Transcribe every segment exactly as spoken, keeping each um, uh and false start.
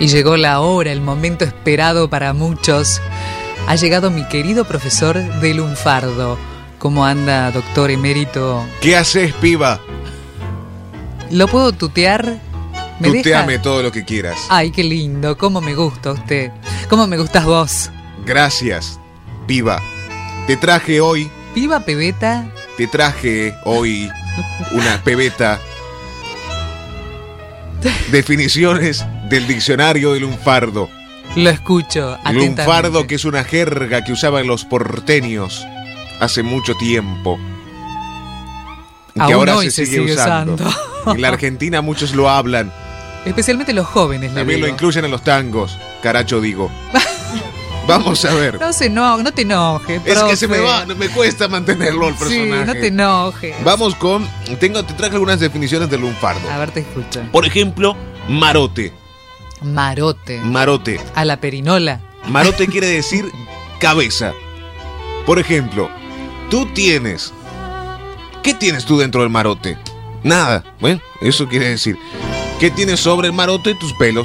Y llegó la hora, el momento esperado para muchos. Ha llegado mi querido profesor de lunfardo. ¿Cómo anda, doctor emérito? ¿Qué haces, piba? ¿Lo puedo tutear? ¿Me Tuteame deja? todo lo que quieras. Ay, qué lindo, cómo me gusta usted. Cómo me gustas vos. Gracias, piba. Te traje hoy, Piba pebeta. te traje hoy una pebeta. Definiciones del diccionario de lunfardo. Lo escucho atentamente. Lunfardo, que es una jerga que usaban los porteños hace mucho tiempo. Y que Aún ahora hoy se se sigue sigue usando. usando. En la Argentina muchos lo hablan. Especialmente los jóvenes, le También lo digo. incluyen en los tangos. Caracho digo. Vamos a ver. No se no, no te enojes, Es profe. que se me va, me cuesta mantenerlo el personaje. Sí, no te enojes. Vamos con. Tengo, te traje algunas definiciones del lunfardo. A ver, te escucho. Por ejemplo, marote. Marote. Marote. A la perinola. Marote quiere decir cabeza. Por ejemplo, tú tienes. ¿Qué tienes tú dentro del marote? Nada. Bueno, eso quiere decir. ¿Qué tienes sobre el marote? Tus pelos.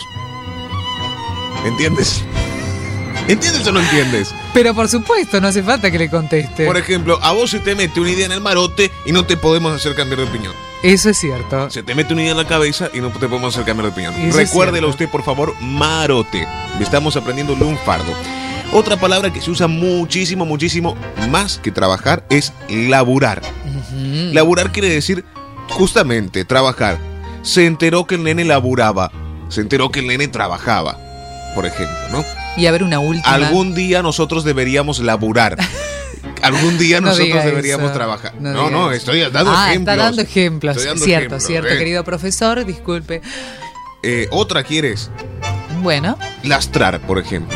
¿Entiendes? ¿Entiendes o no entiendes? Pero por supuesto, no hace falta que le conteste. Por ejemplo, a vos se te mete una idea en el marote y no te podemos hacer cambiar de opinión. Eso es cierto. Se te mete una idea en la cabeza y no te podemos hacer cambiar de opinión. Eso es Recuérdelo cierto. usted, por favor, marote. Estamos aprendiendo lunfardo. Otra palabra que se usa muchísimo, muchísimo más que trabajar es laburar. Ujú. Laburar quiere decir justamente trabajar. Se enteró que el nene laburaba. Se enteró que el nene trabajaba, por ejemplo, ¿no? Y a ver una última. Algún día nosotros deberíamos laburar. Algún día No nosotros diga deberíamos eso. trabajar. No No, diga no, eso. estoy dando ah, ejemplos. está dando ejemplos. Estoy dando Cierto, ejemplos, cierto, ¿eh? querido profesor, disculpe. Eh, otra quieres, Bueno, lastrar, por ejemplo.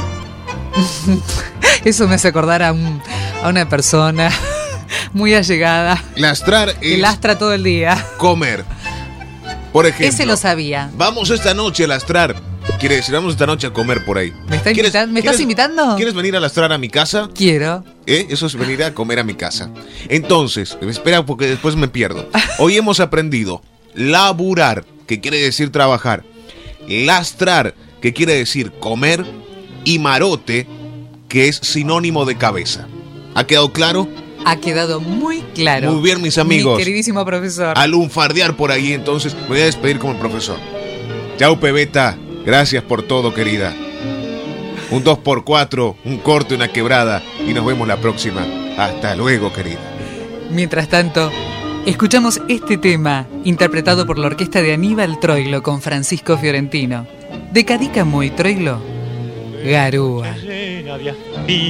eso me hace acordar a, un, a una persona muy allegada Lastrar que es lastra todo el día. comer. Por ejemplo, Ese lo sabía. vamos esta noche a lastrar. Quiere decir, vamos esta noche a comer por ahí. ¿Me, está ¿Quieres- invitando? ¿Me estás quieres- invitando? ¿Quieres venir a lastrar a mi casa? Quiero. ¿Eh? Eso es venir a comer a mi casa. Entonces, espera porque después me pierdo. Hoy hemos aprendido laburar, que quiere decir trabajar. Lastrar, que quiere decir comer. Y marote, que es sinónimo de cabeza. ¿Ha quedado claro? Ha quedado muy claro. Muy bien, mis amigos. Mi queridísimo profesor. A lunfardear por ahí, entonces me voy a despedir como el profesor. Chau, pebeta. Gracias por todo, querida. Un dos por cuatro, un corte, una quebrada. Y nos vemos la próxima. Hasta luego, querida. Mientras tanto, escuchamos este tema interpretado por la orquesta de Aníbal Troilo con Francisco Fiorentino. De Cadícamo y Troilo, Garúa. Llena de aspiro.